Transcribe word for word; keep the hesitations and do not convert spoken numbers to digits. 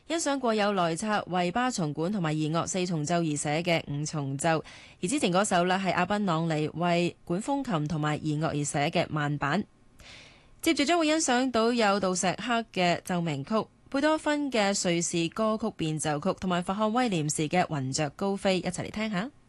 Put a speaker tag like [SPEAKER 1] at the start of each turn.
[SPEAKER 1] 欣賞過有萊策為巴松管同埋弦樂四重奏而寫嘅五重奏，而之前嗰首呢係阿賓朗尼為管風琴同埋弦樂而寫嘅慢板。接住將會欣賞到有杜石克嘅奏鳴曲、貝多芬嘅瑞士歌曲變奏曲同埋法漢威廉士嘅雲雀高飛，一齊嚟聽下。